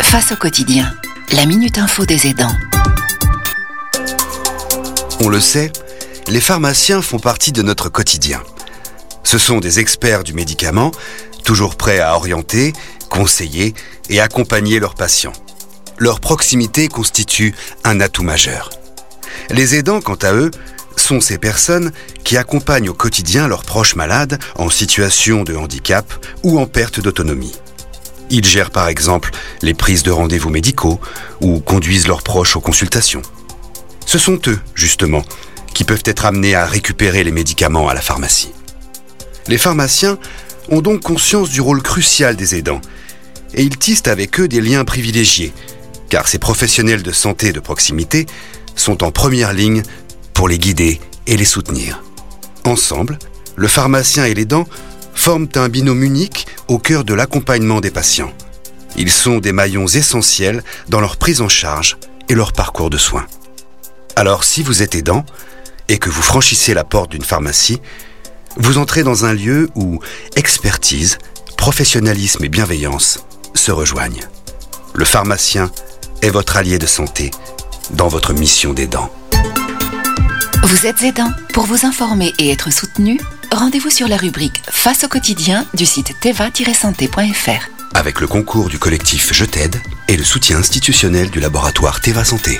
Face au quotidien, la Minute Info des aidants. On le sait, les pharmaciens font partie de notre quotidien. Ce sont des experts du médicament, toujours prêts à orienter, conseiller et accompagner leurs patients. Leur proximité constitue un atout majeur. Les aidants, quant à eux, sont ces personnes qui accompagnent au quotidien leurs proches malades en situation de handicap ou en perte d'autonomie. Ils gèrent par exemple les prises de rendez-vous médicaux ou conduisent leurs proches aux consultations. Ce sont eux, justement, qui peuvent être amenés à récupérer les médicaments à la pharmacie. Les pharmaciens ont donc conscience du rôle crucial des aidants et ils tissent avec eux des liens privilégiés, car ces professionnels de santé de proximité sont en première ligne pour les guider et les soutenir. Ensemble, le pharmacien et l'aidant forment un binôme unique au cœur de l'accompagnement des patients. Ils sont des maillons essentiels dans leur prise en charge et leur parcours de soins. Alors si vous êtes aidant et que vous franchissez la porte d'une pharmacie, vous entrez dans un lieu où expertise, professionnalisme et bienveillance se rejoignent. Le pharmacien est votre allié de santé dans votre mission d'aidant. Vous êtes aidant. Pour vous informer et être soutenu, rendez-vous sur la rubrique Face au quotidien du site teva-santé.fr. Avec le concours du collectif Je t'aide et le soutien institutionnel du laboratoire Teva Santé.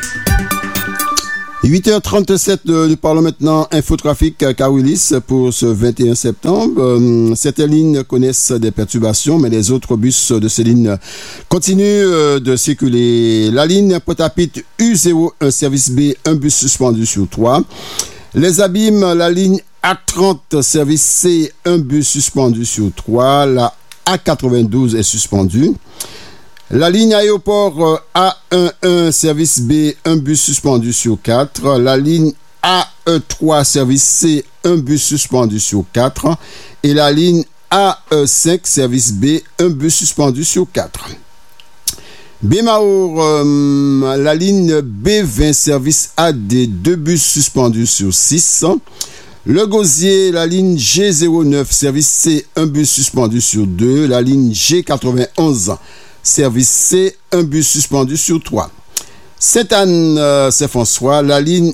8h37, nous parlons maintenant infotrafic Caroulis pour ce 21 septembre. Certaines lignes connaissent des perturbations, mais les autres bus de ces lignes continuent de circuler. La ligne Pointe-à-Pitre U01 service B, un bus suspendu sur 3. Les Abîmes, la ligne A30 service C, un bus suspendu sur 3. La A92 est suspendue. La ligne aéroport A11 service B, un bus suspendu sur 4. La ligne AE3 service C, un bus suspendu sur 4. Et la ligne AE5 service B, un bus suspendu sur 4. Bémaour, la ligne B20 service AD, 2 bus suspendus sur 6. Le Gosier, la ligne G09 service C, un bus suspendu sur 2. La ligne G91 service C, un bus suspendu sur 3. Sainte-Anne-Saint-François, la ligne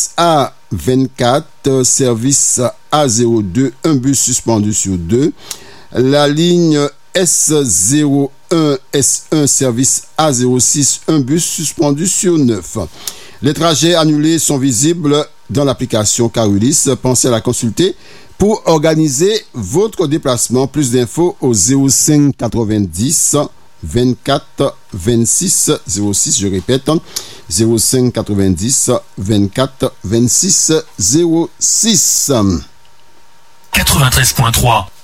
SA24, service A02, un bus suspendu sur 2. La ligne S01, S1, service A06, un bus suspendu sur 9. Les trajets annulés sont visibles dans l'application Caroulis. Pensez à la consulter pour organiser votre déplacement. Plus d'infos au 05 90 24 26 06, je répète, 05 90 24 26 06. 93.3